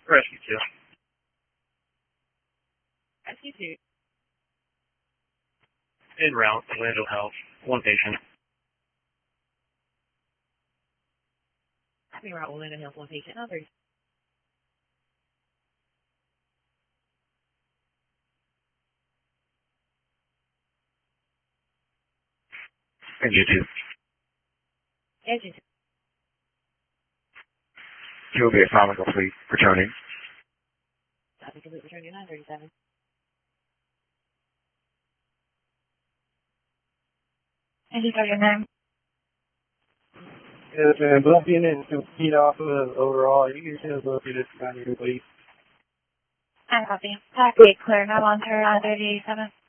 Rescue 2. Rescue 2. En route, Orlando Health. One patient. En route, Orlando Health. One patient. Number. Engine 2. Engine 2. You will be assignment complete. Returning. Traffic complete. Returning 937. Engine 39. Yes, man. Bluffing and some speed off of overall. You can still bluffing it. Not complete. I'm copy. Taxi clear. Now on turn 37.